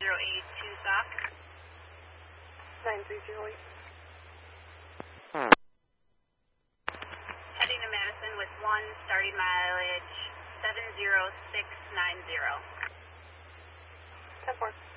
SOC. 9308. Heading to Madison with 1, starting mileage 70690. 10-4.